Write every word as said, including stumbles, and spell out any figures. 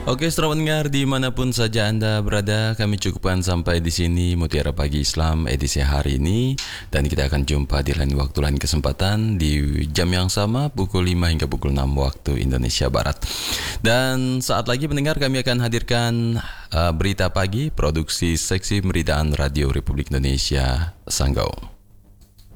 Oke, selamat dengar dimanapun saja Anda berada. Kami cukupkan sampai di sini Mutiara Pagi Islam edisi hari ini, dan kita akan jumpa di lain waktu, lain kesempatan di jam yang sama pukul lima hingga pukul enam waktu Indonesia Barat. Dan saat lagi pendengar, kami akan hadirkan uh, berita pagi produksi seksi pemberitaan Radio Republik Indonesia Sanggau.